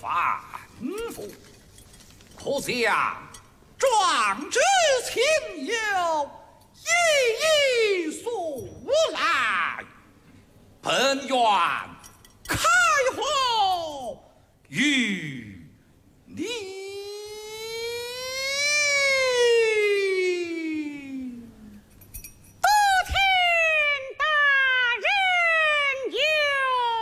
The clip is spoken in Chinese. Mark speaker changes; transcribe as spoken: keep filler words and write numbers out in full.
Speaker 1: 反复，可将壮志情友一一诉来，本愿开荒与